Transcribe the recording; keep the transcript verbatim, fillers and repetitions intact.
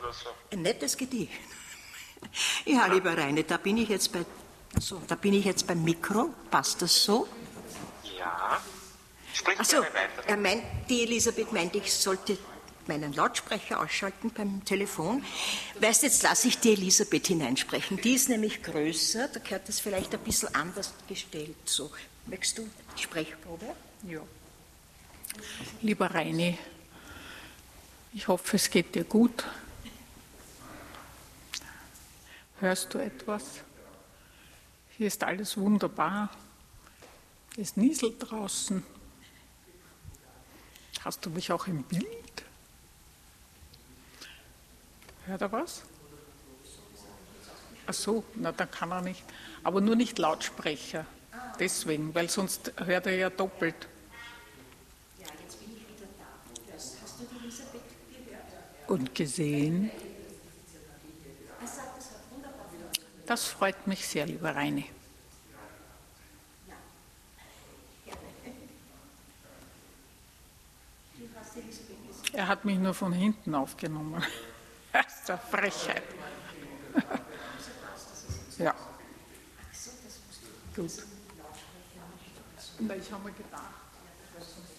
oder so. Ein nettes Gedicht. Ja, lieber Reine, da bin ich jetzt bei, so, da bin ich jetzt beim Mikro. Passt das so? Ja. Sprich Ach so, gerne weiter. er meint, die Elisabeth meint, ich sollte meinen Lautsprecher ausschalten beim Telefon. Weißt, jetzt lasse ich die Elisabeth hineinsprechen. Die ist nämlich größer, da gehört das vielleicht ein bisschen anders gestellt. So, möchtest du die Sprechprobe? Ja. Lieber Reini, ich hoffe, es geht dir gut. Hörst du etwas? Hier ist alles wunderbar. Es nieselt draußen. Hast du mich auch im Bild? Hört er was? Ach so, na dann kann er nicht. Aber nur nicht Lautsprecher. Deswegen, weil sonst hört er ja doppelt. Ja, jetzt bin ich wieder da. Hast du die Elisabeth gehört? Und gesehen? Er sagt, das hat wunderbar. Das freut mich sehr, lieber Reini. Er hat mich nur von hinten aufgenommen. Das ist eine Frechheit. Ja. Gut. Na, ich habe mir gedacht,